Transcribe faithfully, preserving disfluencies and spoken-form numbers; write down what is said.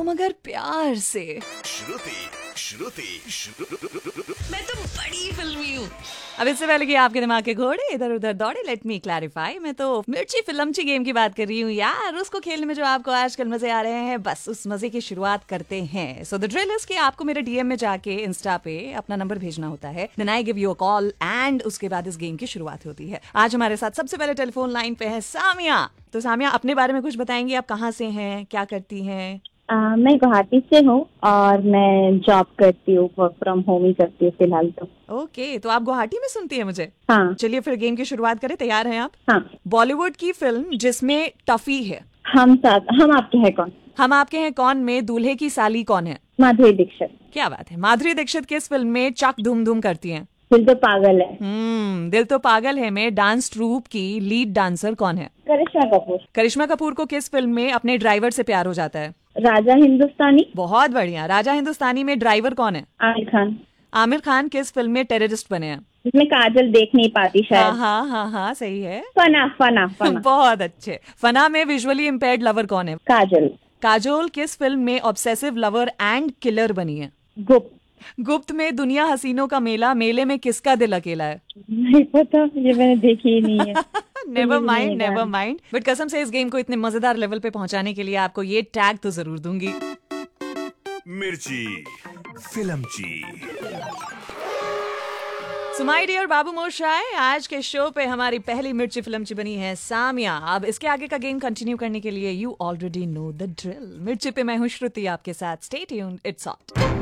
मगर प्यार से। श्रुति श्रुति श्रुति मैं तो बड़ी फिल्मी हूँ। अब इससे पहले कि आपके दिमाग के घोड़े इधर उधर दौड़े, लेट मी क्लैरिफाई, मैं तो मिर्ची फिल्मची गेम की बात कर रही हूँ यार। उसको खेलने में जो आपको आजकल मजे आ रहे हैं, बस उस मजे की शुरुआत करते हैं। सो द ड्रिल इज कि आपको मेरे डीएम में जाके इंस्टा पे अपना नंबर भेजना होता है, then I give you a call and उसके बाद इस गेम की शुरुआत होती है। आज हमारे साथ सबसे पहले टेलीफोन लाइन पे है सामिया। तो सामिया, अपने बारे में कुछ बताएंगी, आप कहाँ से हैं, क्या करती हैं? आ, मैं गुवाहाटी से हूँ और मैं जॉब करती हूँ, वर्क फ्रॉम होम ही करती हूँ फिलहाल तो। ओके okay, तो आप गुवाहाटी में सुनती है मुझे? हाँ। चलिए फिर गेम की शुरुआत करें, तैयार हैं आप? हाँ। बॉलीवुड की फिल्म जिसमें टफी है। हम साथ हम आपके हैं कौन? हम आपके हैं कौन में दूल्हे की साली कौन है? माधुरी दीक्षित। क्या बात है। माधुरी दीक्षित किस फिल्म में चक धूम धूम करती हैं? दिल तो पागल है। हम्म दिल तो पागल है में डांस ट्रूप की लीड डांसर कौन है? करिश्मा कपूर। करिश्मा कपूर को किस फिल्म में अपने ड्राइवर से प्यार हो जाता है? राजा हिंदुस्तानी। बहुत बढ़िया। राजा हिंदुस्तानी में ड्राइवर कौन है? आमिर खान। आमिर खान किस फिल्म में टेररिस्ट बने हैं? जिसमें काजल देख नहीं पाती शायद। हाँ हाँ हाँ हाँ सही है। फना फना फना। बहुत अच्छे। फना में विजुअली इम्पेयर्ड लवर कौन है? काजल। काजोल किस फिल्म में ऑब्सेसिव लवर एंड किलर बनी है? गुप्त। गुप्त में दुनिया हसीनों का मेला, मेले में किसका दिल अकेला है? नहीं पता, ये मैंने देखी ही नहीं है। Never mind never mind. But कसम से इस गेम को इतने मजेदार लेवल पे पहुंचाने के लिए आपको ये टैग तो जरूर दूंगी। मिर्ची फिल्मची। सो माय डियर बाबू मोशाय, आज के शो पे हमारी पहली मिर्ची फिल्मची बनी है सामिया। अब इसके आगे का गेम कंटिन्यू करने के लिए you already know the drill. मिर्ची पे मैं हूँ श्रुति आपके साथ। Stay tuned, it's hot.